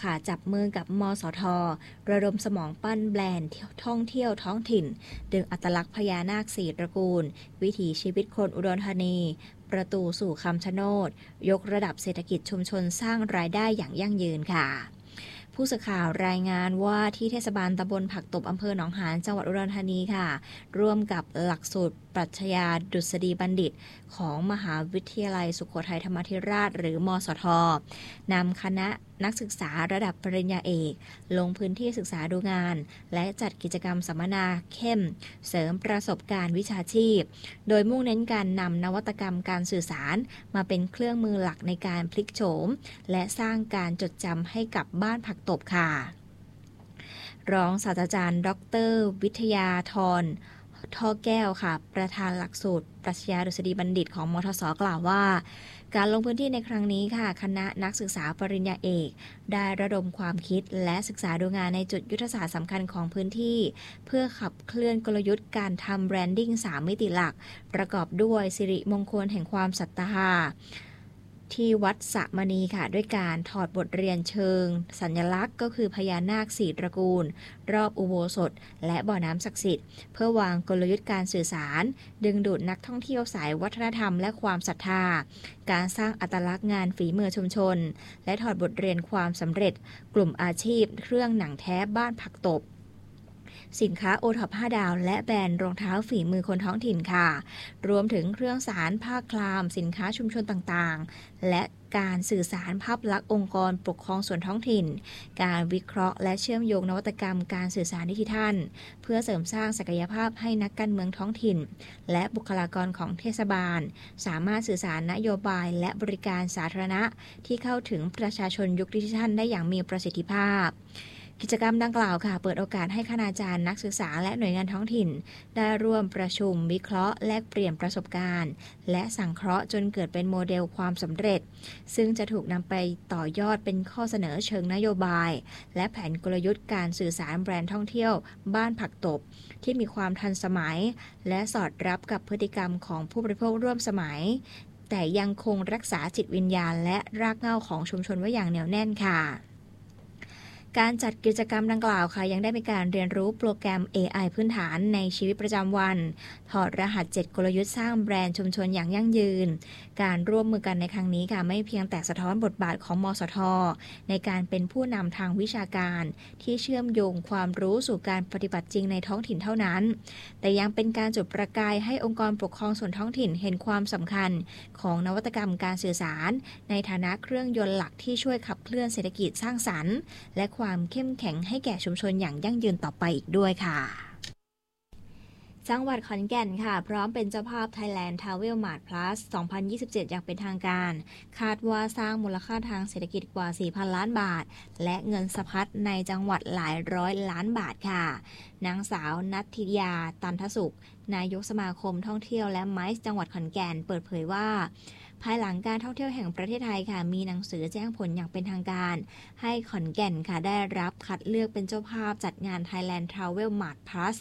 ค่ะจับมือกับมสท.ระดมสมองปั้นแบรนด์ท่องเที่ยวท้องถิ่นดึงอัตลักษณ์พญานาค4ตระกูลวิถีชีวิตคนอุดรธานีประตูสู่คำชะโนดยกระดับเศรษฐกิจชุมชนสร้างรายได้อย่างยั่งยืนค่ะผู้สื่อข่าวรายงานว่าที่เทศบาลตำบลผักตบอำเภอหนองหานจังหวัดอุดรธานีค่ะร่วมกับหลักสูตรปรัชญาดุษฎีบัณฑิตของมหาวิทยาลัยสุโขทัยธรรมาธิราชหรือมสท.นำคณะนักศึกษาระดับปริญญาเอกลงพื้นที่ศึกษาดูงานและจัดกิจกรรมสัมมนาเข้มเสริมประสบการณ์วิชาชีพโดยมุ่งเน้นการนำนวัตกรรมการสื่อสารมาเป็นเครื่องมือหลักในการพลิกโฉมและสร้างการจดจำให้กับบ้านผักตบค่ะรองศาสตราจารย์ดร.วิทยาธรท่อแก้วค่ะประธานหลักสูตรปรัชญาดุษฎีบัณฑิตของมทส.กล่าวว่าการลงพื้นที่ในครั้งนี้ค่ะคณะนักศึกษาปริญญาเอกได้ระดมความคิดและศึกษาดูงานในจุดยุทธศาสตร์สำคัญของพื้นที่เพื่อขับเคลื่อนกลยุทธ์การทำแบรนดิ้ง3มิติหลักประกอบด้วยสิริมงคลแห่งความศรัทธาที่วัดสะมณีค่ะด้วยการถอดบทเรียนเชิงสัญลักษณ์ก็คือพญานาค4ตระกูลรอบอุโบสถและบ่อน้ำศักดิ์สิทธิ์เพื่อวางกลยุทธ์การสื่อสารดึงดูดนักท่องเที่ยวสายวัฒนธรรมและความศรัทธาการสร้างอัตลักษณ์งานฝีมือชุมชนและถอดบทเรียนความสำเร็จกลุ่มอาชีพเครื่องหนังแท้บ้านผักตบสินค้าโอท็อป5ดาวและแบรนด์รองเท้าฝีมือคนท้องถิ่นค่ะรวมถึงเครื่องสารผ้าคลามสินค้าชุมชนต่างๆและการสื่อสารภาพลักษณ์องค์กรปกครองส่วนท้องถิ่นการวิเคราะห์และเชื่อมโยงนวัตกรรมการสื่อสารดิจิทัลเพื่อเสริมสร้างศักยภาพให้นักการเมืองท้องถิ่นและบุคลากรของเทศบาลสามารถสื่อสารนโยบายและบริการสาธารณะที่เข้าถึงประชาชนยุคดิจิทัลได้อย่างมีประสิทธิภาพกิจกรรมดังกล่าวค่ะเปิดโอกาสให้คณาจารย์นักศึกษาและหน่วยงานท้องถิ่นได้ร่วมประชุมวิเคราะห์แลกเปลี่ยนประสบการณ์และสังเคราะห์จนเกิดเป็นโมเดลความสำเร็จซึ่งจะถูกนำไปต่อยอดเป็นข้อเสนอเชิงนโยบายและแผนกลยุทธ์การสื่อสารแบรนด์ท่องเที่ยวบ้านผักตบที่มีความทันสมัยและสอดรับกับพฤติกรรมของผู้บริโภคร่วมสมัยแต่ยังคงรักษาจิตวิญญาณและรากเหง้าของชุมชนไว้อย่างเหนียวแน่นค่ะการจัดกิจกรรมดังกล่าวค่ะยังได้มีการเรียนรู้โปรแกรม AI พื้นฐานในชีวิตประจำวันถอดรหัส7กลยุทธ์สร้างแบรนด์ชุมชนอย่างยั่งยืนการร่วมมือกันในครั้งนี้ค่ะไม่เพียงแต่สะท้อนบทบาทของมสท.ในการเป็นผู้นำทางวิชาการที่เชื่อมโยงความรู้สู่การปฏิบัติจริงในท้องถิ่นเท่านั้นแต่ยังเป็นการจุดประกายให้องค์กรปกครองส่วนท้องถิ่นเห็นความสำคัญของนวัตกรรมการสื่อสารในฐานะเครื่องยนต์หลักที่ช่วยขับเคลื่อนเศรษฐกิจสร้างสรรค์และความเข้มแข็งให้แก่ชุมชนอย่างยั่งยืนต่อไปอีกด้วยค่ะจังหวัดขอนแก่นค่ะพร้อมเป็นเจ้าภาพ Thailand Travel Mart Plus 2027 อย่างเป็นทางการคาดว่าสร้างมูลค่าทางเศรษฐกิจกว่า 4,000 ล้านบาทและเงินสะพัดในจังหวัดหลายร้อยล้านบาทค่ะนางสาวณัฐิยาตันทสุขนายกสมาคมท่องเที่ยวและไมซ์จังหวัดขอนแก่นเปิดเผยว่าภายหลังการท่องเที่ยวแห่งประเทศไทยค่ะมีหนังสือแจ้งผลอย่างเป็นทางการให้ขอนแก่นค่ะได้รับคัดเลือกเป็นเจ้าภาพจัดงาน Thailand Travel Mart Plus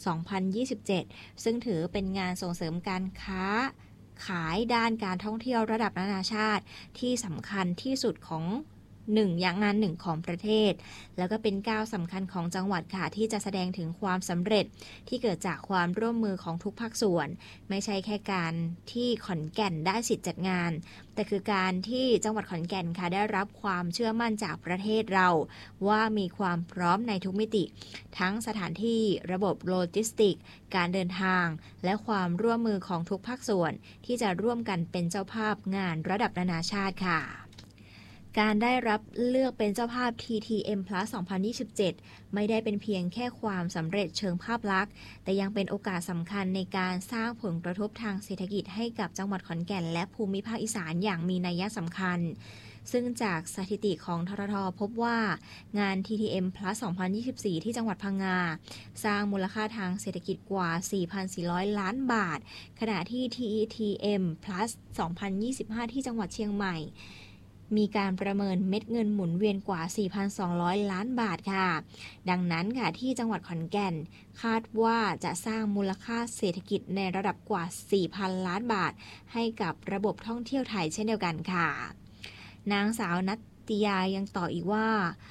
2027 ซึ่งถือเป็นงานส่งเสริมการค้าขายด้านการท่องเที่ยวระดับนานาชาติที่สำคัญที่สุดของอย่างงานหนึ่งของประเทศแล้วก็เป็นก้าวสำคัญของจังหวัดค่ะที่จะแสดงถึงความสำเร็จที่เกิดจากความร่วมมือของทุกภาคส่วนไม่ใช่แค่การที่ขอนแก่นได้สิทธิ์จัดงานแต่คือการที่จังหวัดขอนแก่นค่ะได้รับความเชื่อมั่นจากประเทศเราว่ามีความพร้อมในทุกมิติทั้งสถานที่ระบบโลจิสติกการเดินทางและความร่วมมือของทุกภาคส่วนที่จะร่วมกันเป็นเจ้าภาพงานระดับนานาชาติค่ะการได้รับเลือกเป็นเจ้าภาพ TTM Plus 2027 ไม่ได้เป็นเพียงแค่ความสำเร็จเชิงภาพลักษณ์แต่ยังเป็นโอกาสสำคัญในการสร้างผลกระทบทางเศรษฐกิจให้กับจังหวัดขอนแก่นและภูมิภาคอีสานอย่างมีนัยสำคัญซึ่งจากสถิติของททท.พบว่างาน TTM Plus 2024 ที่จังหวัดพังงาสร้างมูลค่าทางเศรษฐกิจกว่า 4,400 ล้านบาทขณะที่ TTM Plus 2025 ที่จังหวัดเชียงใหม่มีการประเมินเม็ดเงินหมุนเวียนกว่า 4,200 ล้านบาทค่ะดังนั้นค่ะที่จังหวัดขอนแก่นคาดว่าจะสร้างมูลค่าเศรษฐกิจในระดับกว่า 4,000 ล้านบาทให้กับระบบท่องเที่ยวไทยเช่นเดียวกันค่ะนางสาวณัฐิยายังต่ออีกว่า